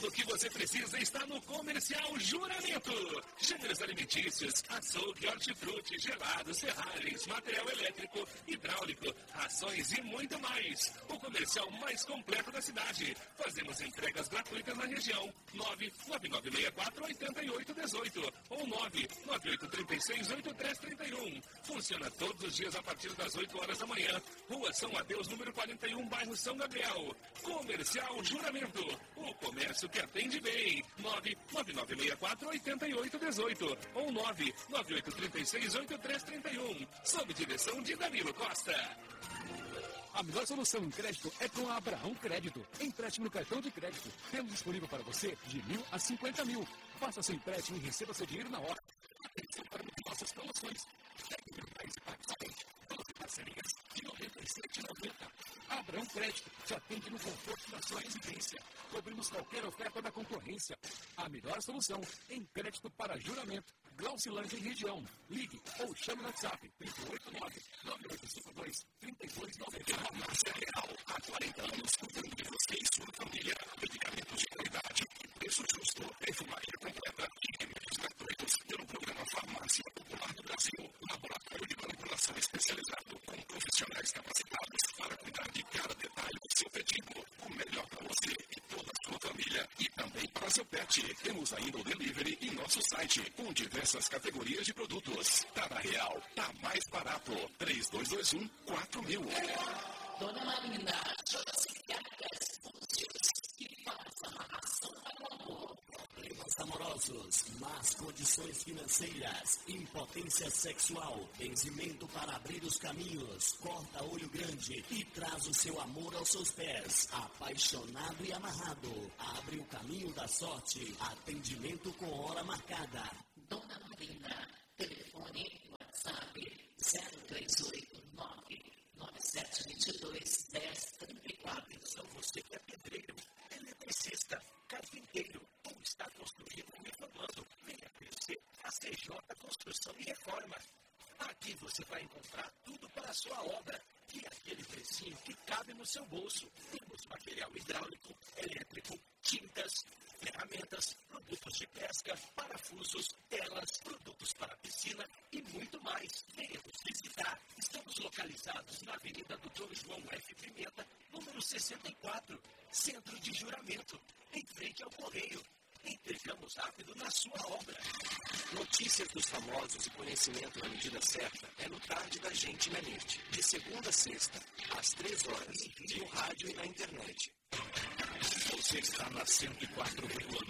Tudo o que você precisa está no Comercial Juramento. Gêneros alimentícios, açougue, hortifruti, gelados, serragens, material elétrico, hidráulico, rações e muito mais. O comercial mais completo da cidade. Fazemos entregas gratuitas na região. 99964-8818 ou 99836-8331. Funciona todos os dias a partir das 8 horas da manhã. Rua São Mateus, número 41, bairro São Gabriel. Comercial Juramento. O comércio que atende bem. 99964-8818 ou 99836-8331. Sob direção de Danilo Costa. A melhor solução em crédito é com a Abraão Crédito. Empréstimo no cartão de crédito. Temos disponível para você de 1.000 a 50 mil. Faça seu empréstimo e receba seu dinheiro na hora. Atenção para nossas promoções. R$ 10 parcelamentos. 12 parcelinhas de R$ 97,90. Abraão Crédito te atende no conforto da sua residência. Cobrimos qualquer oferta da concorrência. A melhor solução em crédito para juramento. Glaucilândia em região. Ligue ou chame no WhatsApp 389-9852-3290. Farmácia Real. Há 40 anos cuidando de você e sua família. Medicamentos de qualidade e preço justo. Perfumaria completa e remédios gratuitos pelo programa Farmácia Popular do Brasil. Laboratório de manipulação especializado com profissionais capacitados para cuidar de cada detalhe do seu pedido. O melhor para você e toda a sua família. E também para seu pet. Temos ainda o delivery em nosso site com diversas categorias de produtos. Tá na Real, tá mais barato. 3221-4000. Dona Marina, Josicacas, Fúzios, que faz amarração para o amor. Problemas amorosos, más condições financeiras, impotência sexual, benzimento para abrir os caminhos, corta olho grande e traz o seu amor aos seus pés. Apaixonado e amarrado, abre o caminho da sorte, atendimento com hora marcada. Dona Marina, telefone WhatsApp 0389-9722-1034. São você que é pedreiro, eletricista, carpinteiro ou está construindo ou reformando. Venha conhecer a CJ Construção e Reforma. Aqui você vai encontrar tudo para a sua obra e aquele precinho que cabe no seu bolso. Temos material hidráulico, elétrico, tintas, ferramentas, produtos de pesca, parafusos, telas, produtos para piscina e muito mais. Venha nos visitar. Estamos localizados na Avenida Dr. João F. Pimenta, número 64, Centro de Juramento, em frente ao Correio. Entregamos rápido na sua obra. Notícias dos famosos e conhecimento na medida certa é no Tarde da Gente na NET, de segunda a sexta, às 3 horas, no rádio e na internet. Você está na 104,9.